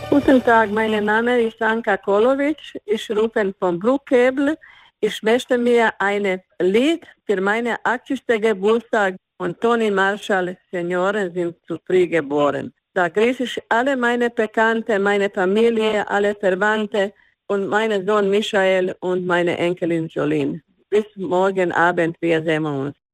Guten Tag, mein Name ist Anka Kolovic. Ich rufe von Bruckebel. Ich möchte mir ein Lied für meinen 80. Geburtstag und Toni Marshall Senioren sind zu früh geboren. Da grüße ich alle meine Bekannte, meine Familie, alle Verwandte und meinen Sohn Michael und meine Enkelin Jolene. Bis morgen Abend, wir sehen uns.